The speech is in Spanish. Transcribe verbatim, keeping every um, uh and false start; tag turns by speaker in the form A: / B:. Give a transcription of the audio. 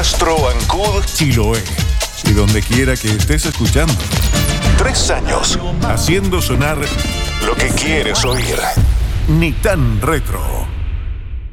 A: Castro, Ancud,
B: Chiloé y donde quiera que estés escuchando.
A: Tres años
B: Haciendo sonar
A: lo que quieres oír.
B: Ni tan retro.